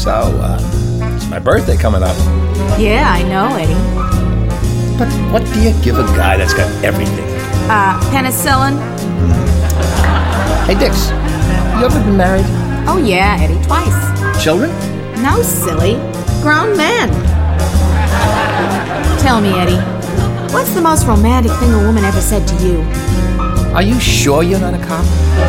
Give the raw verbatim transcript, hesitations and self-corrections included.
So, uh, it's my birthday coming up. Yeah, I know, Eddie. But what do you give a guy that's got everything? Uh, penicillin? Hey, Dix, you ever been married? Oh, yeah, Eddie, twice. Children? No, silly. Grown men. Tell me, Eddie, what's the most romantic thing a woman ever said to you? Are you sure you're not a cop?